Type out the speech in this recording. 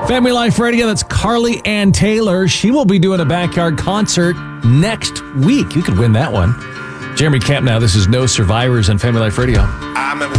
Family Life Radio, that's Carly Ann Taylor. She will be doing a backyard concert next week. You could win that one. Jeremy Camp now. This is No Survivors on Family Life Radio.